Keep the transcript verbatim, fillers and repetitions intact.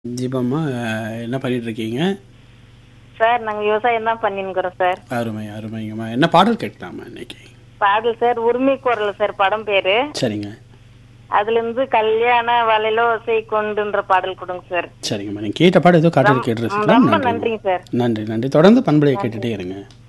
தீபம்மா, என்ன பண்ணிட்டுருக்கீங்க? சார் நாங்க விவசாயம் தான் பண்ணின்னுக்குறோம் சார். அருமை, அருமைங்கம்மா. என்ன பாடல் கேட்கலாமா இன்னைக்கு? பாடல் சார் உரிமை குரல் சார் படம் பேரு. சரிங்க. அதுல இருந்து கல்யாண வலையிலோசை கொண்டுன்ற பாடல் கொடுங்க சார். சரிங்கம்மா. நீங்க கேட்ட பாடம் ஏதோ காட்டுறது ரொம்ப ம், கேட்டுருச்சுங்களா? ரொம்ப நன்றிம்மா. நன்றிங்க சார். நன்றி, நன்றி. தொடர்ந்து பண்பலையை நன்றி. கேட்டுட்டே இருங்க.